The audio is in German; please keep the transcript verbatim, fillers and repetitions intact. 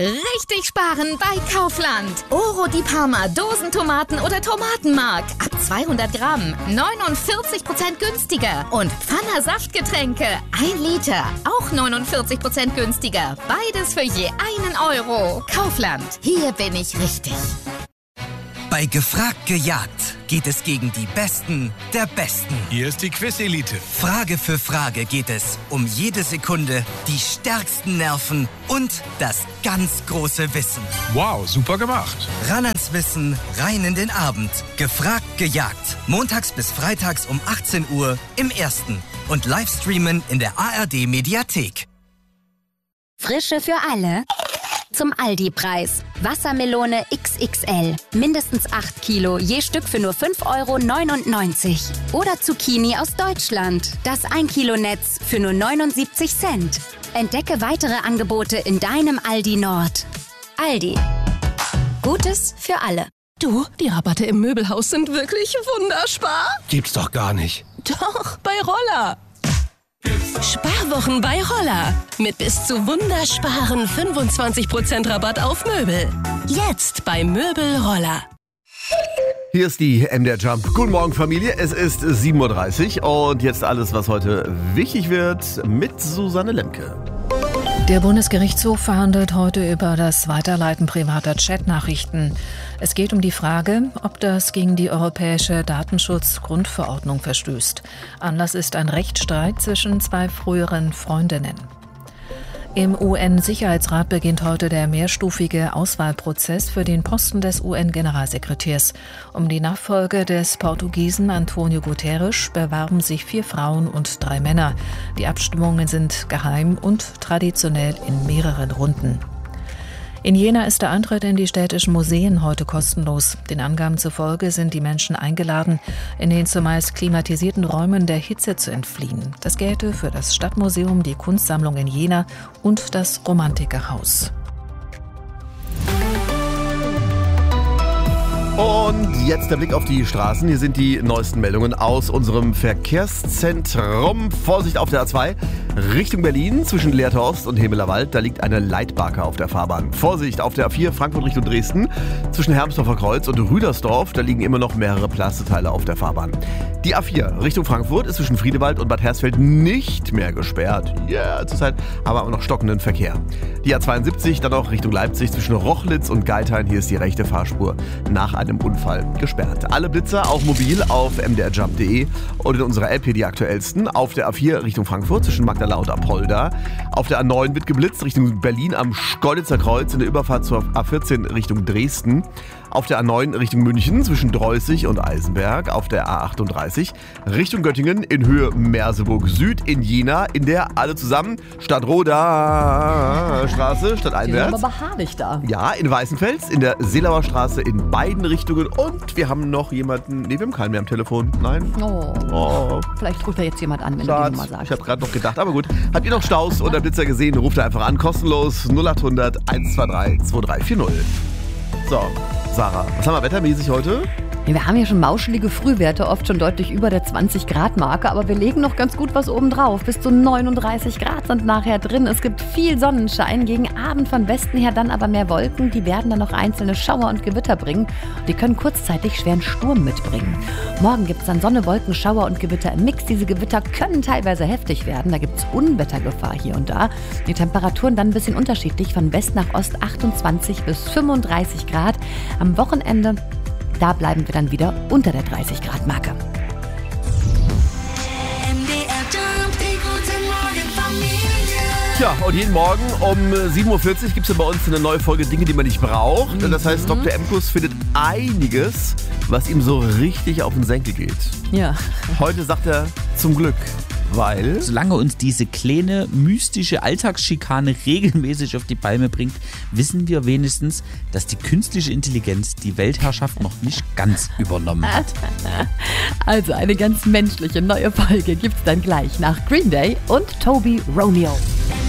Richtig sparen bei Kaufland. Oro di Parma Dosentomaten oder Tomatenmark. Ab zweihundert Gramm neunundvierzig Prozent günstiger. Und Pfanner Saftgetränke ein Liter. Auch neunundvierzig Prozent günstiger. Beides für je einen Euro. Kaufland. Hier bin ich richtig. Bei Gefragt gejagt geht es gegen die Besten der Besten. Hier ist die Quiz-Elite. Frage für Frage geht es um jede Sekunde, die stärksten Nerven und das ganz große Wissen. Wow, super gemacht. Ran ans Wissen, rein in den Abend. Gefragt gejagt. Montags bis freitags um achtzehn Uhr im Ersten. Und Livestreamen in der A R D-Mediathek. Frische für alle. Zum Aldi-Preis. Wassermelone X X L. Mindestens acht Kilo, je Stück für nur fünf Euro neunundneunzig. Oder Zucchini aus Deutschland. Das ein Kilo Netz für nur neunundsiebzig Cent. Entdecke weitere Angebote in deinem Aldi Nord. Aldi. Gutes für alle. Du, die Rabatte im Möbelhaus sind wirklich wunderspar. Gibt's doch gar nicht. Doch, bei Roller. Sparwochen bei Roller. Mit bis zu wundersparen fünfundzwanzig Prozent Rabatt auf Möbel. Jetzt bei Möbel Roller. Hier ist die M D R Jump. Guten Morgen, Familie. Es ist sieben Uhr dreißig und jetzt alles, was heute wichtig wird, mit Susanne Lemke. Der Bundesgerichtshof verhandelt heute über das Weiterleiten privater Chatnachrichten. Es geht um die Frage, ob das gegen die Europäische Datenschutzgrundverordnung verstößt. Anlass ist ein Rechtsstreit zwischen zwei früheren Freundinnen. Im U N-Sicherheitsrat beginnt heute der mehrstufige Auswahlprozess für den Posten des U N-Generalsekretärs. Um die Nachfolge des Portugiesen António Guterres bewarben sich vier Frauen und drei Männer. Die Abstimmungen sind geheim und traditionell in mehreren Runden. In Jena ist der Eintritt in die städtischen Museen heute kostenlos. Den Angaben zufolge sind die Menschen eingeladen, in den zumeist klimatisierten Räumen der Hitze zu entfliehen. Das gelte für das Stadtmuseum, die Kunstsammlung in Jena und das Romantikerhaus. Und jetzt der Blick auf die Straßen. Hier sind die neuesten Meldungen aus unserem Verkehrszentrum. Vorsicht auf der A zwei, Richtung Berlin, zwischen Lehrtorst und Hemelerwald. Da liegt eine Leitbarke auf der Fahrbahn. Vorsicht auf der A vier, Frankfurt Richtung Dresden, zwischen Hermsdorfer Kreuz und Rüdersdorf. Da liegen immer noch mehrere Plasteteile auf der Fahrbahn. Die A vier Richtung Frankfurt ist zwischen Friedewald und Bad Hersfeld nicht mehr gesperrt. Ja, yeah, zurzeit aber noch stockenden Verkehr. Die A zweiundsiebzig dann auch Richtung Leipzig, zwischen Rochlitz und Geithain. Hier ist die rechte Fahrspur nach einem Unfall gesperrt. Alle Blitzer auch mobil auf m d r jump punkt d e und in unserer App hier die aktuellsten. Auf der A vier Richtung Frankfurt zwischen Magdala und Apolda. Auf der A neun wird geblitzt Richtung Berlin am Schkeuditzer Kreuz in der Überfahrt zur A vierzehn Richtung Dresden. Auf der A neun Richtung München zwischen Dreußig und Eisenberg. Auf der A achtunddreißig Richtung Göttingen in Höhe Merseburg Süd. In Jena in der alle zusammen Stadtroda Straße stadteinwärts. Die sind aber beharrlich da. Ja, in Weißenfels in der Seelauer Straße in beiden Richtungen. Und wir haben noch jemanden, nee, wir haben keinen mehr am Telefon. Nein. Oh. oh. Vielleicht ruft da jetzt jemand an, wenn Schatz, du die Nummer sagst. Ich habe gerade noch gedacht, aber gut. Habt ihr noch Staus oder Blitzer gesehen? Ruft einfach an, kostenlos null acht hundert eins zwei drei zwei drei vier null. So, Sarah, was haben wir wettermäßig heute? Wir haben ja schon mauschelige Frühwerte, oft schon deutlich über der zwanzig Grad Marke, aber wir legen noch ganz gut was oben drauf. Bis zu neununddreißig Grad sind nachher drin. Es gibt viel Sonnenschein, gegen Abend von Westen her dann aber mehr Wolken. Die werden dann noch einzelne Schauer und Gewitter bringen. Die können kurzzeitig schweren Sturm mitbringen. Morgen gibt es dann Sonne, Wolken, Schauer und Gewitter im Mix. Diese Gewitter können teilweise heftig werden. Da gibt es Unwettergefahr hier und da. Die Temperaturen dann ein bisschen unterschiedlich, von West nach Ost achtundzwanzig bis fünfunddreißig Grad. Am Wochenende da bleiben wir dann wieder unter der dreißig Grad Marke. Tja, und jeden Morgen um sieben Uhr vierzig gibt es ja bei uns eine neue Folge Dinge, die man nicht braucht. Mhm. Das heißt, Doktor Emkus findet einiges, was ihm so richtig auf den Senkel geht. Ja. Heute sagt er zum Glück. Weil? Solange uns diese kleine, mystische Alltagsschikane regelmäßig auf die Palme bringt, wissen wir wenigstens, dass die künstliche Intelligenz die Weltherrschaft noch nicht ganz übernommen hat. Also eine ganz menschliche neue Folge gibt's dann gleich nach Green Day und Toby Romeo.